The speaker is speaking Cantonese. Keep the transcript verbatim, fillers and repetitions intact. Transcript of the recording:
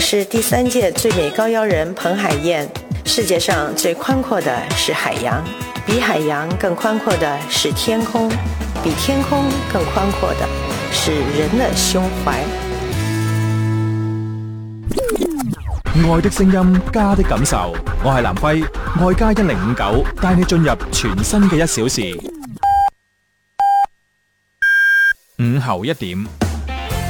是第三届最美高腰人彭海燕。世界上最宽阔的是海洋，比海洋更寬闊的是天空，比天空更寬闊的是人的胸懷。 愛的聲音，家的感受。我係南輝，愛家一零五九，帶你進入全新嘅一小時。午後一點。